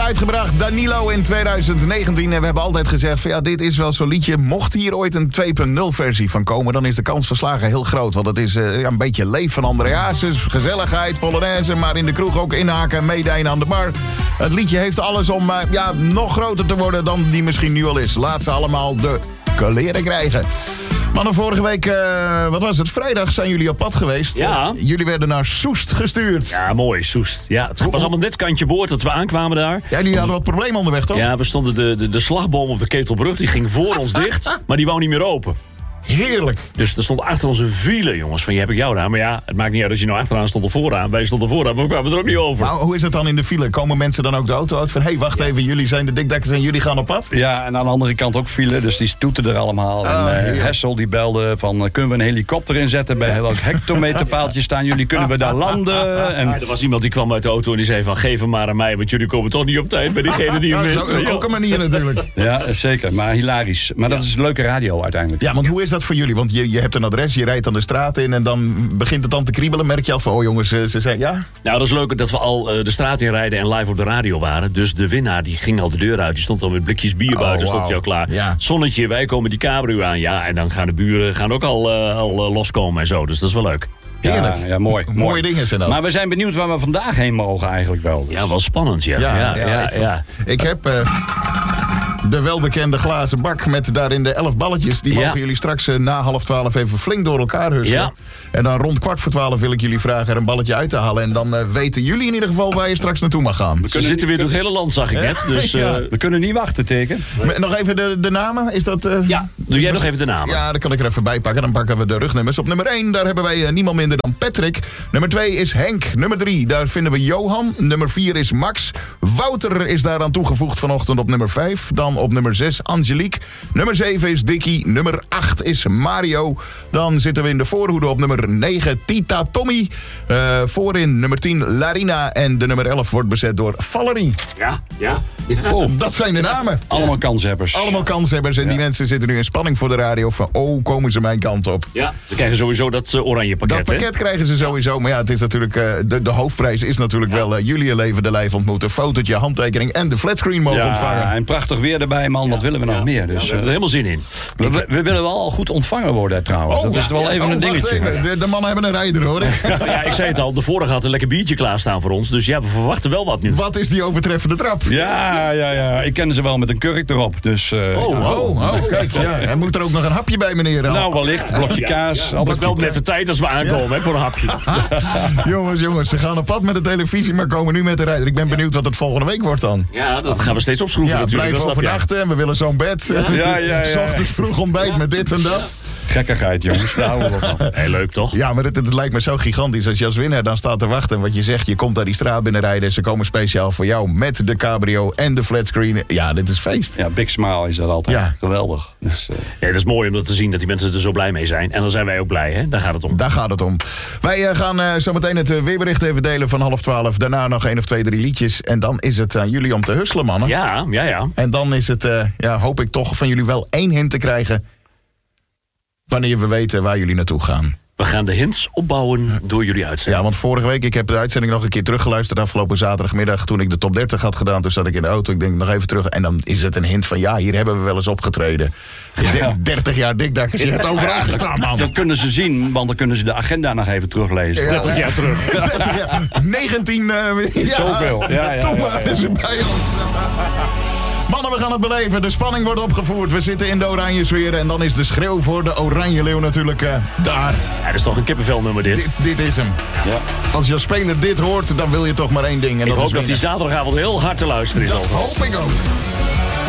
uitgebracht, Danilo, in 2019. En we hebben altijd gezegd van, ja, dit is wel zo'n liedje. Mocht hier ooit een 2.0 versie van komen, dan is de kans van slagen heel groot. Want het is een beetje leef van André Hazes, gezelligheid, polonaise, maar in de kroeg ook inhaken en meedijnen aan de bar. Het liedje heeft alles om nog groter te worden dan die misschien nu al is. Laat ze allemaal de kleren krijgen. Mannen, vorige week, wat was het? Vrijdag zijn jullie op pad geweest. Ja. Jullie werden naar Soest gestuurd. Ja, mooi, Soest. Ja, het was allemaal net kantje boord dat we aankwamen daar. Ja, jullie hadden wat problemen onderweg, toch? Ja, we stonden de slagboom op de Ketelbrug, die ging voor ons dicht, maar die wou niet meer open. Heerlijk. Dus er stond achter ons een file, jongens, van je heb ik jou daar. Maar ja, het maakt niet uit dat je nou achteraan stond of vooraan. Wij stonden vooraan, maar we kwamen er ook niet over. Nou, hoe is het dan in de file? Komen mensen dan ook de auto uit van, hé, wacht even, jullie zijn de dikdakkers en jullie gaan op pad? Ja, en aan de andere kant ook file, dus die stoeten er allemaal. En Hessel die belde van, kunnen we een helikopter inzetten? Bij welk hectometerpaaltje staan jullie? Kunnen we daar landen? En er was iemand die kwam uit de auto en die zei van, geef hem maar aan mij, want jullie komen toch niet op tijd bij diegene die hem Dat wint. is ook een manier natuurlijk. ja, zeker, maar hilarisch. Maar dat is leuke radio uiteindelijk. Ja, want hoe is dat voor jullie? Want je hebt een adres, je rijdt dan de straat in en dan begint het dan te kriebelen. Merk je al van, oh jongens, ze zijn, ja? Nou, dat is leuk dat we al de straat in rijden en live op de radio waren. Dus de winnaar, die ging al de deur uit. Die stond al met blikjes bier buiten, stond hij al klaar. Ja. Zonnetje, wij komen die cabrio aan. Ja, en dan gaan de buren ook al loskomen en zo. Dus dat is wel leuk. Heerlijk. Ja, mooi. Mooie dingen zijn dat. Maar we zijn benieuwd waar we vandaag heen mogen eigenlijk wel. Ja, wel spannend, ja. Ik heb de welbekende glazen bak met daarin de 11 balletjes. Die mogen jullie straks na 11:30 even flink door elkaar husselen. Ja. En dan rond 11:15 wil ik jullie vragen er een balletje uit te halen. En dan weten jullie in ieder geval waar je straks naartoe mag gaan. Ze zitten weer door het hele land, zag ik net. Dus, we kunnen niet wachten, teken. Nog even de namen? Is dat, ja, doe jij nog even de namen. Ja, dan kan ik er even bij pakken. Dan pakken we de rugnummers. Op nummer 1, daar hebben wij niemand minder dan Patrick. Nummer 2 is Henk. Nummer 3, daar vinden we Johan. Nummer 4 is Max. Wouter is daaraan toegevoegd vanochtend op nummer 5. Dan op nummer 6 Angelique. Nummer 7 is Dickie. Nummer 8 is Mario. Dan zitten we in de voorhoede op nummer 9 Tita Tommy. Voorin nummer 10 Larina. En de nummer 11 wordt bezet door Valerie. Ja. Oh, dat zijn de namen. Allemaal kanshebbers. Allemaal kanshebbers. En die mensen zitten nu in spanning voor de radio. Van, komen ze mijn kant op. Ja, ze krijgen sowieso dat oranje pakket. Dat pakket krijgen ze sowieso. Maar ja, het is natuurlijk, de hoofdprijs is natuurlijk wel jullie levende lijf ontmoeten. Fotootje, handtekening en de flatscreen mogen ontvangen. Ja, en prachtig weer erbij, man. Wat willen we nog meer? Dus, we hebben er helemaal zin in. We willen wel al goed ontvangen worden trouwens. Dat is wel even een dingetje. De mannen hebben een rijder, hoor. Ja, ik zei het al. De vorige had een lekker biertje klaarstaan voor ons. Dus ja, we verwachten wel wat nu. Wat is die overtreffende trap? Ja. Ik ken ze wel met een kurk erop. Dus, kijk. Ja. Er moet er ook nog een hapje bij, meneer. Nou, wellicht. Blokje kaas. Dat is wel net de tijd als we aankomen hè, voor een hapje. Jongens, ze gaan op pad met de televisie, maar komen nu met de rijder. Ik ben benieuwd wat het volgende week wordt dan. Ja, dat gaan we steeds opschroeven natuurlijk. Blijf overnachten en we willen zo'n bed. Ja. 's ochtends vroeg ontbijt met dit en dat. Gekkigheid, jongens. Daar houden we van. Heel leuk, toch? Ja, maar het lijkt me zo gigantisch. Als je als winnaar dan staat te wachten en wat je zegt, je komt daar die straat binnenrijden en ze komen speciaal voor jou met de cabrio en de flatscreen. Ja, dit is feest. Ja, big smile is dat altijd. Ja. Geweldig. Dus, ja, dat is mooi om dat te zien dat die mensen er zo blij mee zijn. En dan zijn wij ook blij, hè? Daar gaat het om. Wij gaan zometeen het weerbericht even delen van 11:30. Daarna nog 1 of 2, 3 liedjes. En dan is het aan jullie om te husselen, mannen. Ja. En dan is het, hoop ik toch van jullie wel 1 hint te krijgen wanneer we weten waar jullie naartoe gaan. We gaan de hints opbouwen door jullie uitzending. Ja, want vorige week, ik heb de uitzending nog een keer teruggeluisterd afgelopen zaterdagmiddag toen ik de top 30 had gedaan. Toen zat ik in de auto, ik denk nog even terug. En dan is het een hint van, hier hebben we wel eens opgetreden. 30 jaar dikdakkers, je hebt overal gestaan, man. Dat kunnen ze zien, want dan kunnen ze de agenda nog even teruglezen. 30 jaar terug. 19 zoveel. Toen waren ze bij ons. Mannen, we gaan het beleven. De spanning wordt opgevoerd. We zitten in de oranje sfeer. En dan is de schreeuw voor de oranje leeuw natuurlijk daar. Ja, dat is toch een kippenvelnummer dit. Dit is hem. Ja. Als je als speler dit hoort, dan wil je toch maar 1 ding. En ik hoop dat die zaterdagavond heel hard te luisteren is. Dat hoop ik ook.